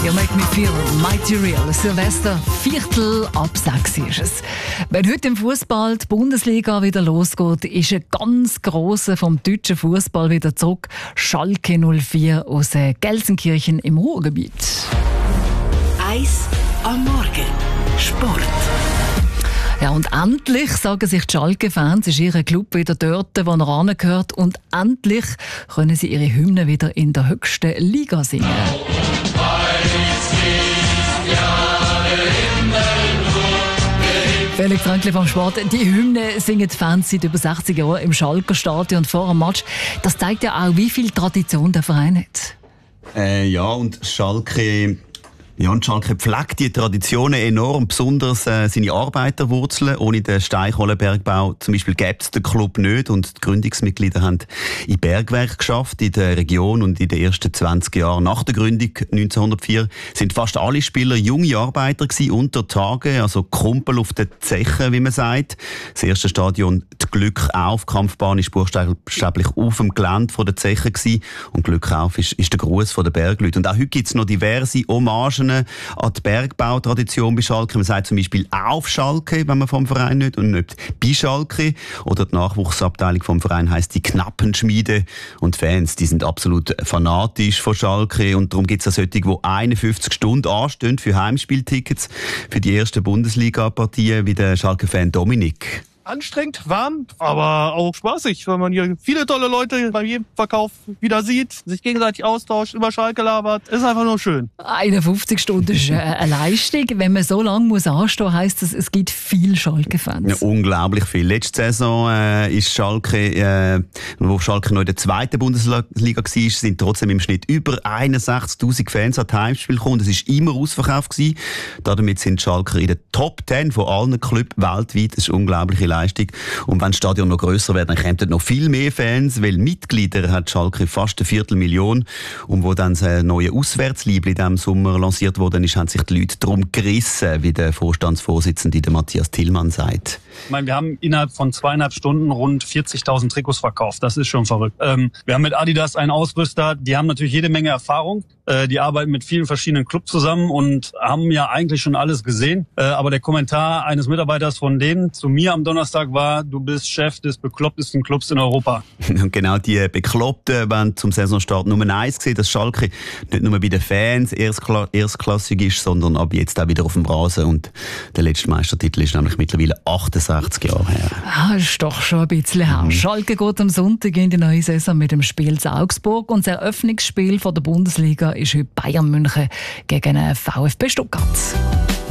You make me feel mighty real. Silvester, 5:45 ist es. Wenn heute im Fußball die Bundesliga wieder losgeht, ist ein ganz grosser vom deutschen Fußball wieder zurück. Schalke 04 aus Gelsenkirchen im Ruhrgebiet. Eis am Morgen. Sport. Ja, und endlich, sagen sich die Schalke-Fans, ist ihr Club wieder dort, wo er angehört. Und endlich können sie ihre Hymne wieder in der höchsten Liga singen. Felix Tränkli vom Sport. Die Hymne singen die Fans seit über 60 Jahren im Schalker Stadion vor dem Match. Das zeigt ja auch, wie viel Tradition der Verein hat. Ja, und Schalke pflegt die Traditionen enorm, besonders seine Arbeiterwurzeln. Ohne den Steinkohlenbergbau zum Beispiel gäbe es den Club nicht, und die Gründungsmitglieder haben in Bergwerk geschafft in der Region, und in den ersten 20 Jahren nach der Gründung 1904 sind fast alle Spieler junge Arbeiter gewesen, unter Tage, also Kumpel auf den Zechen, wie man sagt. Das erste Stadion, die Glück auf Kampfbahn, ist buchstäblich auf dem Gelände von der Zechen gewesen, und Glück auf ist der Gruß von den Bergleuten. Und auch heute gibt es noch diverse Hommagen an die Bergbautradition bei Schalke. Man sagt zum Beispiel auf Schalke, wenn man vom Verein nicht, und nicht bei Schalke. Oder die Nachwuchsabteilung vom Verein heisst die Knappenschmiede. Und Fans, die sind absolut fanatisch von Schalke. Und darum gibt es auch solche, die 51 Stunden anstehen für Heimspieltickets für die erste Bundesliga-Partie, wie der Schalke-Fan Dominik. Anstrengend, warm, aber auch spaßig, weil man hier viele tolle Leute bei jedem Verkauf wieder sieht, sich gegenseitig austauscht, über Schalke labert. Ist einfach nur schön. 51 Stunden ist eine Leistung. Wenn man so lange anstehen muss, heisst das, es gibt viele Schalke-Fans. Ja, unglaublich viel. Letzte Saison ist Schalke, wo Schalke noch in der zweiten Bundesliga war, sind trotzdem im Schnitt über 61'000 Fans an die Heimspiele gekommen. Es war immer ausverkauft gewesen. Damit sind Schalker in der Top 10 von allen Clubs weltweit. Das ist eine unglaubliche Leistung. Und wenn das Stadion noch grösser wird, dann kämen noch viel mehr Fans, weil Mitglieder hat Schalke fast 250.000. Und wo dann das neue Auswärtsliebli in diesem Sommer lanciert wurde, haben sich die Leute darum gerissen, wie der Vorstandsvorsitzende der Matthias Tillmann sagt. Ich meine, wir haben innerhalb von 2,5 Stunden rund 40.000 Trikots verkauft. Das ist schon verrückt. Wir haben mit Adidas einen Ausrüster, die haben natürlich jede Menge Erfahrung. Die arbeiten mit vielen verschiedenen Clubs zusammen und haben ja eigentlich schon alles gesehen. Aber der Kommentar eines Mitarbeiters von denen zu mir am Donnerstag war: Du bist Chef des beklopptesten Clubs in Europa. Und genau die Bekloppten wollen zum Saisonstart Nummer 1 sehen, dass Schalke nicht nur bei den Fans erstklassig ist, sondern ab jetzt auch wieder auf dem Rasen. Und der letzte Meistertitel ist nämlich mittlerweile 68 Jahre her. Ah, ist doch schon ein bisschen her. Schalke geht am Sonntag in die neue Saison mit dem Spiel zu Augsburg, und das Eröffnungsspiel von der Bundesliga ist heute Bayern München gegen VfB Stuttgart.